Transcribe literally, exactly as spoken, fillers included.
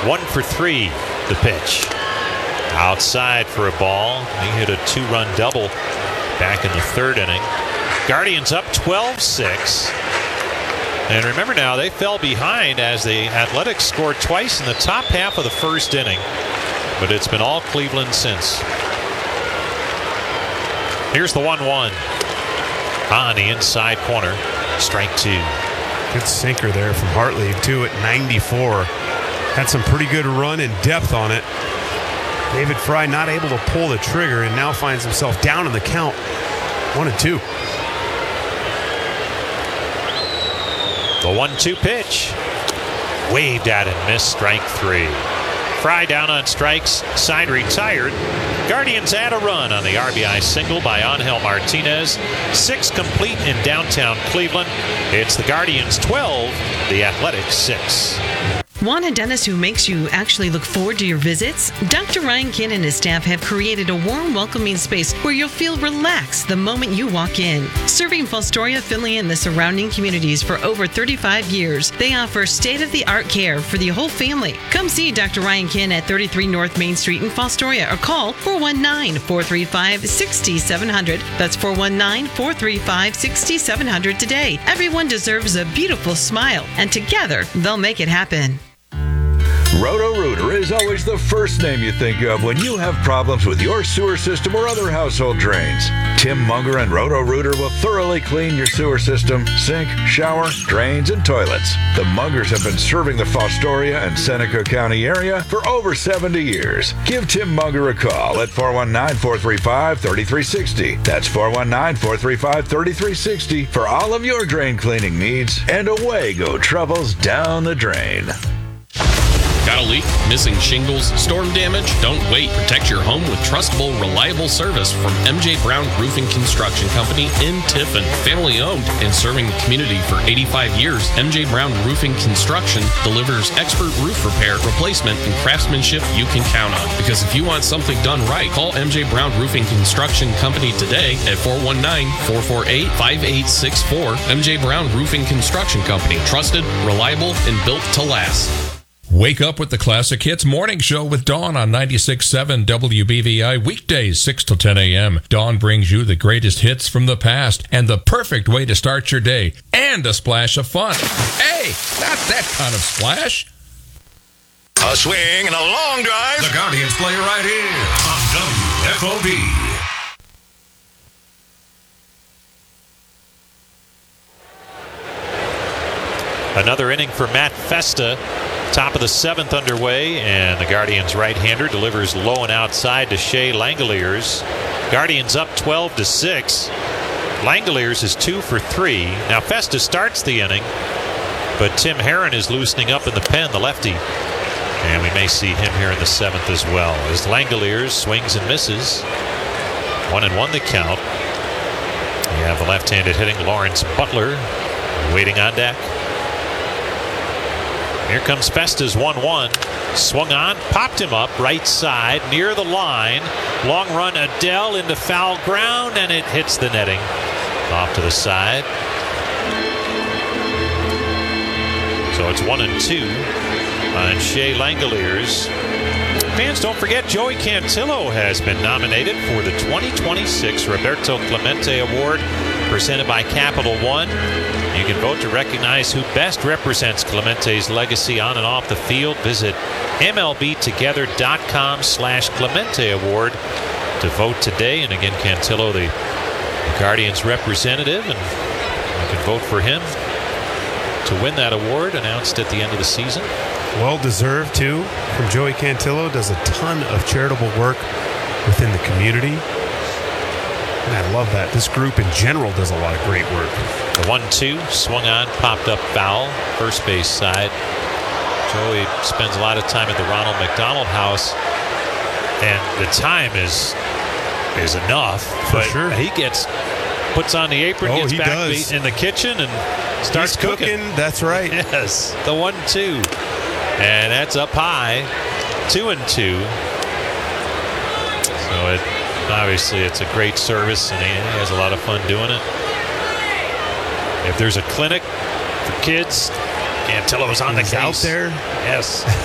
One for three, the pitch. Outside for a ball. He hit a two-run double back in the third inning. Guardians up twelve six. And remember now, they fell behind as the Athletics scored twice in the top half of the first inning. But it's been all Cleveland since. Here's the one one. On the inside corner. Strike two. Good sinker there from Hartley, too, at ninety-four. Had some pretty good run and depth on it. David Fry not able to pull the trigger and now finds himself down in the count. One and two. The one two pitch. Waved at and missed. Strike three. Fry down on strikes. Side retired. Guardians add a run on the R B I single by Angel Martinez. Six complete in downtown Cleveland. It's the Guardians twelve, the Athletics six. Want a dentist who makes you actually look forward to your visits? Doctor Ryan Kinn and his staff have created a warm, welcoming space where you'll feel relaxed the moment you walk in. Serving Fostoria, Finley, and the surrounding communities for over thirty-five years, they offer state-of-the-art care for the whole family. Come see Doctor Ryan Kinn at thirty-three North Main Street in Fostoria or call four one nine, four three five, six seven zero zero. That's four one nine, four three five, six seven zero zero today. Everyone deserves a beautiful smile, and together they'll make it happen. Roto-Rooter is always the first name you think of when you have problems with your sewer system or other household drains. Tim Munger and Roto-Rooter will thoroughly clean your sewer system, sink, shower, drains, and toilets. The Mungers have been serving the Fostoria and Seneca County area for over seventy years. Give Tim Munger a call at four one nine, four three five, three three six zero. That's four one nine, four three five, three three six zero for all of your drain cleaning needs, and away go troubles down the drain. Got a leak? Missing shingles? Storm damage? Don't wait. Protect your home with trustable, reliable service from M J Brown Roofing Construction Company in Tiffin. Family owned and serving the community for eighty-five years, M J Brown Roofing Construction delivers expert roof repair, replacement, and craftsmanship you can count on. Because if you want something done right, call M J Brown Roofing Construction Company today at four one nine, four four eight, five eight six four. M J Brown Roofing Construction Company. Trusted, reliable, and built to last. Wake up with the Classic Hits Morning Show with Dawn on ninety-six point seven W B V I, weekdays six to ten a.m. Dawn brings you the greatest hits from the past and the perfect way to start your day, and a splash of fun. Hey, not that kind of splash. A swing and a long drive. The Guardians play right here on W F O B. Another inning for Matt Festa. Top of the seventh underway, and the Guardians right-hander delivers low and outside to Shea Langoliers. Guardians up twelve to six. Langoliers is two for three. Now Festa starts the inning, but Tim Herron is loosening up in the pen, the lefty. And we may see him here in the seventh as well, as Langoliers swings and misses. One and one the count. We have the left-handed hitting Lawrence Butler waiting on deck. Here comes Festa's one one. Swung on, popped him up, right side, near the line. Long run, Adele into foul ground, and it hits the netting. Off to the side. So it's one and two on Shea Langoliers. Fans, don't forget, Joey Cantillo has been nominated for the twenty twenty-six Roberto Clemente Award, presented by Capital One. You can vote to recognize who best represents Clemente's legacy on and off the field. Visit M L B together dot com slash Clemente Award to vote today. And again, Cantillo, the, the Guardians representative, and you can vote for him to win that award, announced at the end of the season. Well deserved, too, from Joey Cantillo. Does a ton of charitable work within the community. And I love that. This group in general does a lot of great work. The one two swung on, popped up foul, first base side. Joey spends a lot of time at the Ronald McDonald House, and the time is is enough. For but sure. He gets puts on the apron, oh, gets he back does. in the kitchen, and starts He's cooking. cooking. That's right. Yes, the one two, and that's up high, two and two. So it obviously it's a great service, and he has a lot of fun doing it. If there's a clinic for kids, Cantillo's on the He's case. out there. Yes.